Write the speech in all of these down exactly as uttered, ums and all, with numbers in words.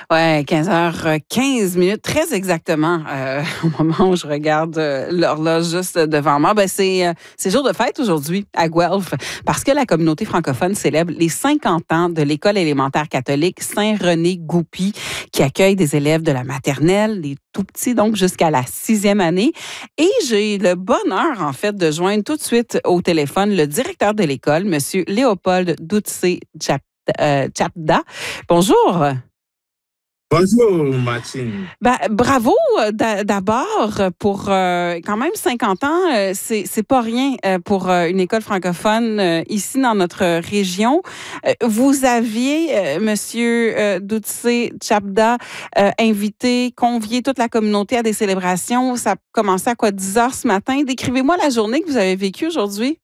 Ouais, quinze heures quinze minutes, très exactement, euh, au moment où je regarde euh, l'horloge juste devant moi. Ben, c'est, euh, c'est jour de fête aujourd'hui à Guelph parce que la communauté francophone célèbre les cinquante ans de l'école élémentaire catholique Saint-René-Goupy qui accueille des élèves de la maternelle, des tout petits, donc jusqu'à la sixième année. Et j'ai le bonheur, en fait, de joindre tout de suite au téléphone le directeur de l'école, M. Léopold Doutse-Chapda. Bonjour. Bonjour, Martine. Ben, bravo d'abord pour euh, quand même cinquante ans, euh, c'est c'est pas rien euh, pour euh, une école francophone euh, ici dans notre région. Euh, vous aviez, euh, Monsieur euh, Doutse-Chapda, euh, invité, convié toute la communauté à des célébrations. Ça a commencé à quoi, dix heures ce matin? Décrivez-moi la journée que vous avez vécue aujourd'hui.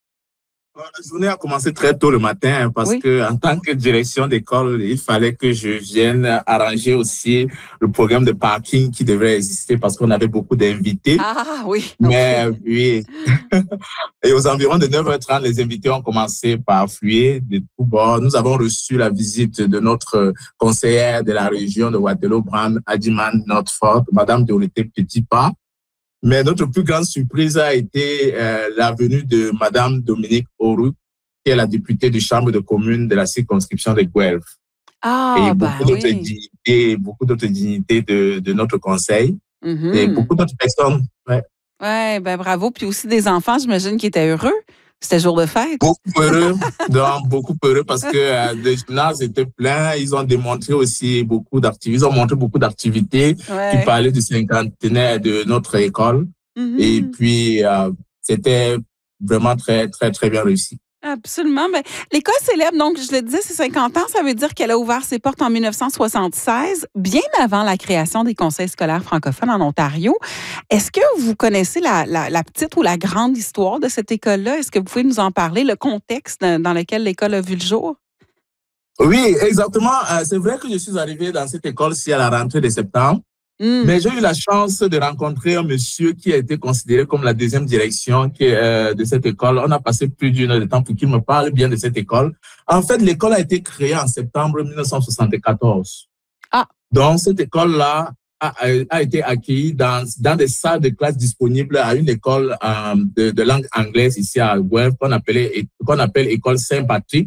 La journée a commencé très tôt le matin parce Oui. que, en tant que direction d'école, il fallait que je vienne arranger aussi le programme de parking qui devrait exister parce qu'on avait beaucoup d'invités. Ah oui. Mais Okay. oui. Et aux environs de neuf heures trente, les invités ont commencé par affluer de tous bords. Nous avons reçu la visite de notre conseillère de la région de Waterloo-Brand, Adiman Nordford, Madame Dorothée Petitpas. Mais notre plus grande surprise a été euh, la venue de Madame Dominique Auroux, qui est la députée de Chambre de commune de la circonscription de Guelph. Ah, et ben beaucoup d'autres oui. dignités, beaucoup d'autres dignités de, de notre conseil. Mm-hmm. Et beaucoup d'autres personnes. Ouais. Ouais, ben bravo. Puis aussi des enfants, j'imagine, qui étaient heureux. C'était jour de fête. Beaucoup heureux, donc beaucoup heureux parce que euh, le gymnase était plein. Ils ont démontré aussi beaucoup d'activités. Ils ont montré beaucoup d'activités Ouais. qui parlaient du cinquantenaire de notre école. Mm-hmm. Et puis, euh, c'était vraiment très, très, très bien réussi. Absolument. Ben, l'école célèbre, donc, je le disais, c'est cinquante ans. Ça veut dire qu'elle a ouvert ses portes en mille neuf cent soixante-seize, bien avant la création des conseils scolaires francophones en Ontario. Est-ce que vous connaissez la, la, la petite ou la grande histoire de cette école-là? Est-ce que vous pouvez nous en parler, le contexte dans lequel l'école a vu le jour? Oui, exactement. C'est vrai que je suis arrivé dans cette école-ci à la rentrée de septembre. Mm. Mais j'ai eu la chance de rencontrer un monsieur qui a été considéré comme la deuxième direction qui, euh, de cette école. On a passé plus d'une heure de temps pour qu'il me parle bien de cette école. En fait, l'école a été créée en septembre mille neuf cent soixante-quatorze. Ah. Donc, cette école-là a, a, a été accueillie dans, dans des salles de classe disponibles à une école euh, de, de langue anglaise ici à Guelph qu'on appelait, qu'on appelle École Saint-Patrick.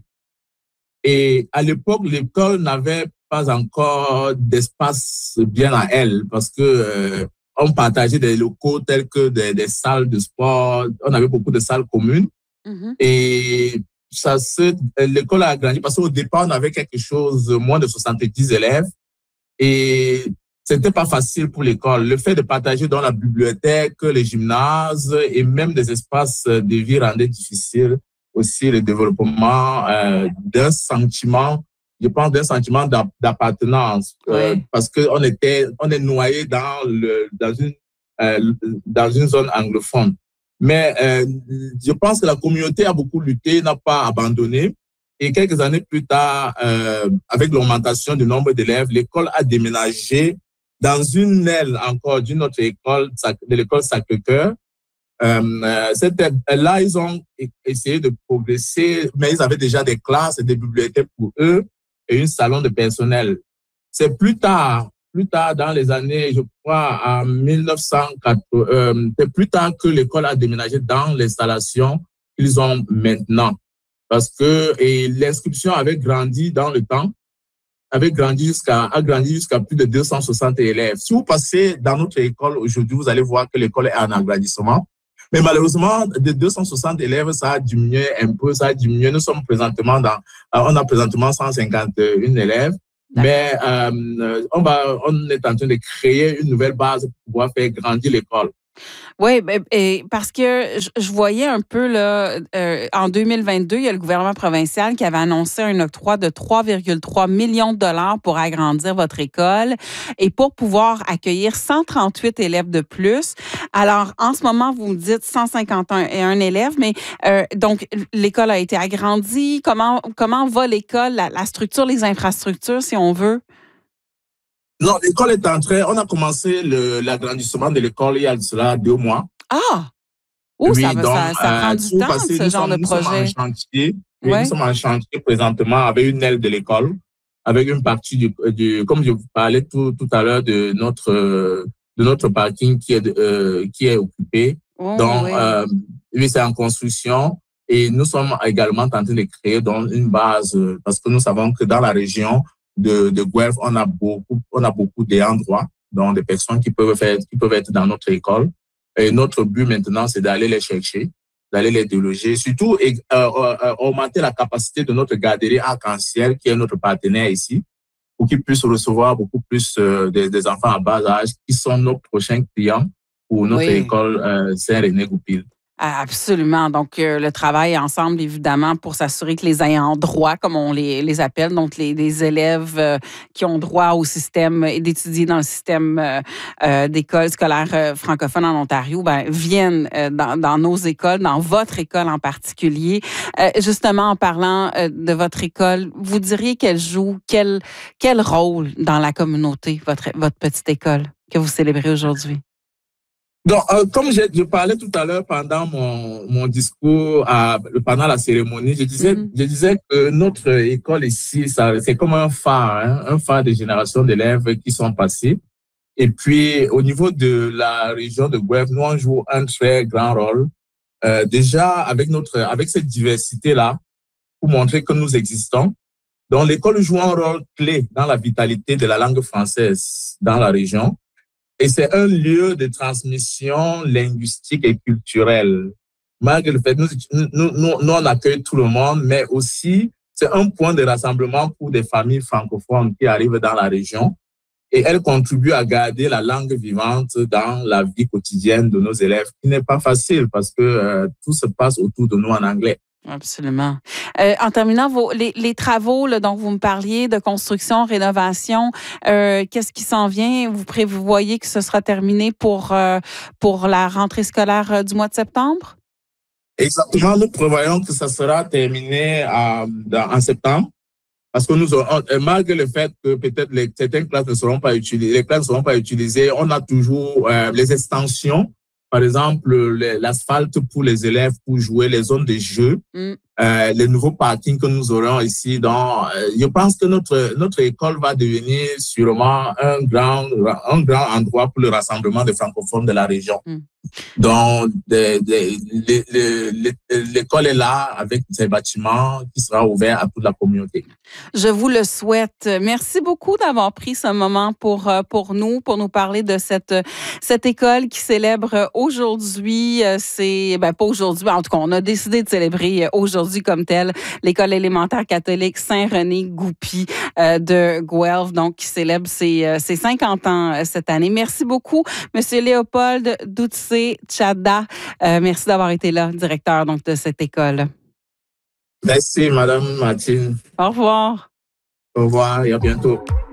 Et à l'époque, l'école n'avait pas encore d'espace bien à elle parce que euh, on partageait des locaux tels que des, des salles de sport. On avait beaucoup de salles communes. Mm-hmm. Et ça se, l'école a grandi parce qu'au départ, on avait quelque chose, moins de soixante-dix élèves. Et c'était pas facile pour l'école. Le fait de partager dans la bibliothèque, les gymnases et même des espaces de vie rendait difficile aussi le développement euh, d'un sentiment, je pense d'un sentiment d'appartenance, euh, oui. Parce que on était, on est noyé dans le, dans une, euh, dans une zone anglophone. Mais euh, je pense que la communauté a beaucoup lutté, n'a pas abandonné. Et quelques années plus tard, euh, avec l'augmentation du nombre d'élèves, l'école a déménagé dans une aile encore d'une autre école, de l'école Sacré-Cœur. Euh, cette là, ils ont essayé de progresser, mais ils avaient déjà des classes et des bibliothèques pour eux et un salon de personnel. C'est plus tard, plus tard dans les années, je crois, en mille neuf cent quatre, euh, c'est plus tard que l'école a déménagé dans l'installation qu'ils ont maintenant. Parce que et l'inscription avait grandi dans le temps, avait grandi jusqu'à, a grandi jusqu'à plus de deux cent soixante élèves. Si vous passez dans notre école aujourd'hui, vous allez voir que l'école est en agrandissement. Mais malheureusement, de deux cent soixante élèves, ça a diminué un peu, ça a diminué. Nous sommes présentement dans, on a présentement cent cinquante et un élèves, mais euh, on va, on est en train de créer une nouvelle base pour pouvoir faire grandir l'école. Oui, et parce que je voyais un peu, là, euh, en deux mille vingt-deux, il y a le gouvernement provincial qui avait annoncé un octroi de trois virgule trois millions de dollars pour agrandir votre école et pour pouvoir accueillir cent trente-huit élèves de plus. Alors, en ce moment, vous me dites cent cinquante et un élèves, mais euh, donc, l'école a été agrandie. Comment, comment va l'école, la, la structure, les infrastructures, si on veut? Non, l'école est en train, on a commencé le, l'agrandissement de l'école il y a cela deux mois. Ah! Ouh, oui, ça, donc, ça, ça prend euh, du temps, passé, ce nous genre sommes, de nous projet. Sommes en chantier, oui, ouais. Nous sommes en chantier présentement avec une aile de l'école avec une partie du, du comme je vous parlais tout, tout à l'heure de notre, de notre parking qui est, euh, qui est occupé. Oh, donc, oui, euh, oui, c'est en construction et nous sommes également en train de créer donc une base parce que nous savons que dans la région de, de Guelph, on a beaucoup, on a beaucoup d'endroits, donc des personnes qui peuvent faire, qui peuvent être dans notre école. Et notre but maintenant, c'est d'aller les chercher, d'aller les déloger, surtout et, euh, euh, augmenter la capacité de notre garderie Arc-en-Ciel, qui est notre partenaire ici, pour qu'ils puissent recevoir beaucoup plus euh, des, des enfants à bas âge, qui sont nos prochains clients pour notre oui. école euh, Saint-René-Goupil. Absolument. Donc, euh, le travail ensemble, évidemment, pour s'assurer que les ayants droit, comme on les, les appelle, donc les, les élèves euh, qui ont droit au système et d'étudier dans le système euh, euh, d'école scolaire euh, francophone en Ontario, ben, viennent euh, dans, dans nos écoles, dans votre école en particulier. Euh, justement, en parlant euh, de votre école, vous diriez qu'elle joue quel, quel rôle dans la communauté, votre, votre petite école que vous célébrez aujourd'hui? Donc, euh, comme je, je parlais tout à l'heure pendant mon, mon discours, à, pendant la cérémonie, je disais, mm-hmm. je disais que notre école ici, ça, c'est comme un phare, hein, un phare de générations d'élèves qui sont passés. Et puis, au niveau de la région de Guelph, nous, on joue un très grand rôle. Euh, déjà, avec notre, avec cette diversité-là, pour montrer que nous existons. Donc, l'école joue un rôle clé dans la vitalité de la langue française dans la région. Et c'est un lieu de transmission linguistique et culturelle. Malgré le fait que nous, nous, nous, nous, on accueille tout le monde, mais aussi c'est un point de rassemblement pour des familles francophones qui arrivent dans la région. Et elle contribue à garder la langue vivante dans la vie quotidienne de nos élèves, qui n'est pas facile parce que euh, tout se passe autour de nous en anglais. Absolument. Euh, en terminant, vos, les, les travaux là, dont vous me parliez de construction, rénovation, euh, qu'est-ce qui s'en vient? Vous prévoyez que ce sera terminé pour, euh, pour la rentrée scolaire du mois de septembre? Exactement. Nous prévoyons que ça sera terminé à, dans, en septembre. Parce que nous aurons, malgré le fait que peut-être les, certaines classes ne seront pas utilisées, les classes ne seront pas utilisées, on a toujours euh, les extensions. Par exemple, l'asphalte pour les élèves pour jouer, les zones de jeu, mm. euh, les nouveaux parkings que nous aurons ici. Donc, euh, je pense que notre notre école va devenir sûrement un grand un grand endroit pour le rassemblement des francophones de la région. Mm. Donc, l'école est là avec ses bâtiments qui sera ouvert à toute la communauté. Je vous le souhaite. Merci beaucoup d'avoir pris ce moment pour, pour nous, pour nous parler de cette, cette école qui célèbre aujourd'hui. C'est, ben pas aujourd'hui, en tout cas, on a décidé de célébrer aujourd'hui comme telle l'école élémentaire catholique Saint-René-Goupil euh, de Guelph, donc qui célèbre ses, ses cinquante ans cette année. Merci beaucoup, Monsieur Léopold Doutsé-Tchada. Euh, merci d'avoir été là, directeur donc, de cette école. Merci, Madame Martine. Au revoir. Au revoir et à bientôt.